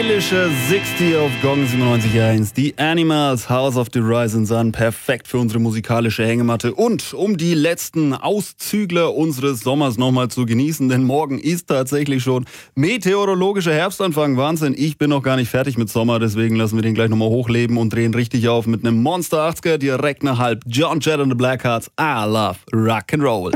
Stylische 60 auf Gong 97.1. Die Animals, House of the Rising Sun, perfekt für unsere musikalische Hängematte. Und um die letzten Auszügler unseres Sommers nochmal zu genießen, denn morgen ist tatsächlich schon meteorologischer Herbstanfang. Wahnsinn, ich bin noch gar nicht fertig mit Sommer, deswegen lassen wir den gleich nochmal hochleben und drehen richtig auf mit einem Monster 80er, direkt nach halb. John Jett and the Blackhearts, I love Rock'n'Roll.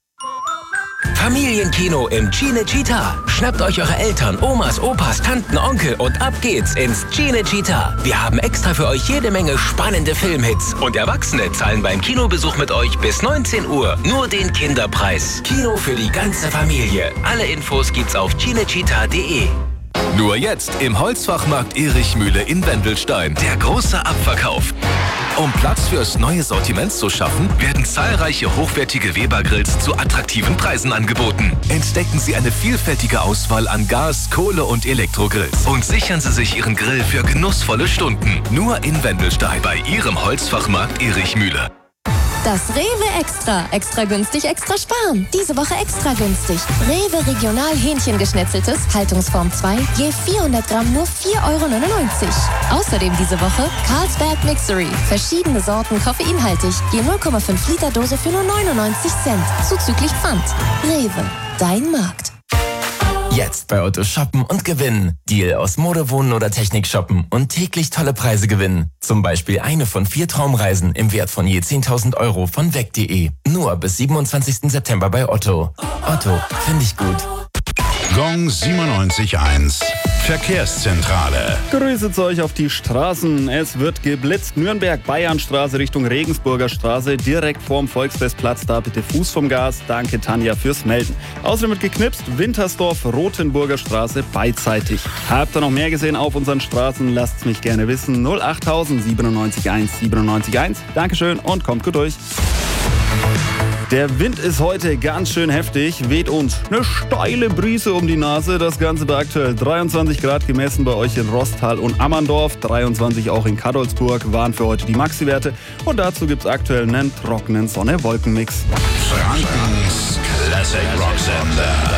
Familienkino im Cinecittà. Schnappt euch eure Eltern, Omas, Opas, Tanten, Onkel und ab geht's ins Cinecittà. Wir haben extra für euch jede Menge spannende Filmhits. Und Erwachsene zahlen beim Kinobesuch mit euch bis 19 Uhr nur den Kinderpreis. Kino für die ganze Familie. Alle Infos gibt's auf cinecittà.de. Nur jetzt im Holzfachmarkt Erichmühle in Wendelstein. Der große Abverkauf. Um Platz fürs neue Sortiment zu schaffen, werden zahlreiche hochwertige Weber-Grills zu attraktiven Preisen angeboten. Entdecken Sie eine vielfältige Auswahl an Gas-, Kohle- und Elektrogrills und sichern Sie sich Ihren Grill für genussvolle Stunden. Nur in Wendelstein bei Ihrem Holzfachmarkt Erichmühle. Das Rewe Extra. Extra günstig, extra sparen. Diese Woche extra günstig. Rewe Regional Hähnchengeschnetzeltes, Haltungsform 2, je 400 Gramm nur 4,99 €. Außerdem diese Woche Carlsberg Mixery. Verschiedene Sorten koffeinhaltig, je 0,5 Liter Dose für nur 99 Cent. Zuzüglich Pfand. Rewe, dein Markt. Jetzt bei Otto shoppen und gewinnen. Deal aus Mode, Wohnen oder Technik shoppen und täglich tolle Preise gewinnen. Zum Beispiel eine von 4 Traumreisen im Wert von je 10.000 € von weg.de. Nur bis 27. September bei Otto. Otto, finde ich gut. Gong 97.1 Verkehrszentrale. Grüße zu euch auf die Straßen. Es wird geblitzt. Nürnberg, Bayernstraße Richtung Regensburger Straße. Direkt vorm Volksfestplatz. Da bitte Fuß vom Gas. Danke, Tanja, fürs Melden. Außerdem wird geknipst. Wintersdorf, Rothenburger Straße beidseitig. Habt ihr noch mehr gesehen auf unseren Straßen? Lasst's mich gerne wissen. 08000 97.1 97.1. Dankeschön und kommt gut durch. Der Wind ist heute ganz schön heftig, weht uns eine steile Brise um die Nase. Das Ganze bei aktuell 23 Grad gemessen bei euch in Rostal und Ammerndorf. 23 auch in Kadolsburg waren für heute die Maxi-Werte. Und dazu gibt's aktuell einen trockenen Sonne-Wolken-Mix. Frankens Classic Rock Sender.